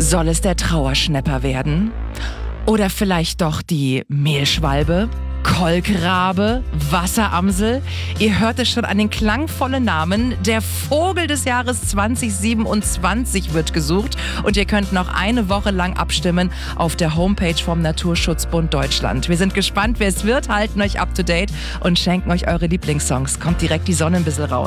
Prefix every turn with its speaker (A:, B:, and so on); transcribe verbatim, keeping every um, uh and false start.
A: Soll es der Trauerschnäpper werden? Oder vielleicht doch die Mehlschwalbe? Kolkrabe, Wasseramsel. Ihr hört es schon an den klangvollen Namen. Der Vogel des Jahres zwanzig siebenundzwanzig wird gesucht und ihr könnt noch eine Woche lang abstimmen auf der Homepage vom Naturschutzbund Deutschland. Wir sind gespannt, wer es wird, halten euch up to date und schenken euch eure Lieblingssongs. Kommt direkt die Sonne ein bisschen raus.